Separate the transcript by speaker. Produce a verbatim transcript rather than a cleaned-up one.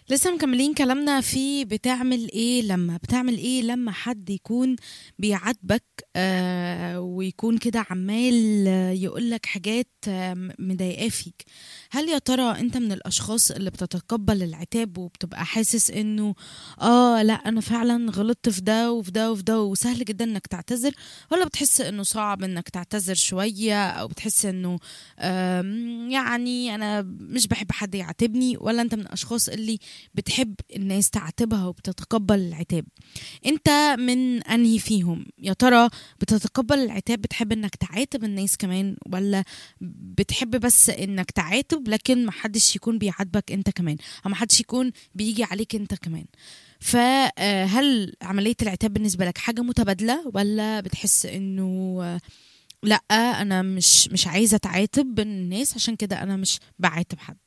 Speaker 1: لسه مكملين كلامنا في بتعمل ايه لما بتعمل ايه لما حد يكون بيعاتبك، آه ويكون كده عمال آه، يقولك حاجات آه م- مضايقاه فيك. هل يا ترى انت من الاشخاص اللي بتتقبل العتاب وبتبقى حاسس انه اه لا انا فعلا غلطت في ده وفي ده وفي ده وسهل جدا انك تعتذر، ولا بتحس انه صعب انك تعتذر شوية، او بتحس انه آم، يعني انا مش بحب حد يعاتبني، ولا انت من الاشخاص اللي بتحب الناس تعاتبها وبتتقبل العتاب؟ انت من انهي فيهم يا ترى؟ بتتقبل العتاب، بتحب انك تعاتب الناس كمان، ولا بتحب بس انك تعاتب لكن محدش يكون بيعاتبك انت كمان، او محدش يكون بيجي عليك انت كمان؟ فهل عملية العتاب بالنسبة لك حاجة متبادلة، ولا بتحس انه لا انا مش مش عايزة اتعاتب الناس عشان كده انا مش بعاتب حد؟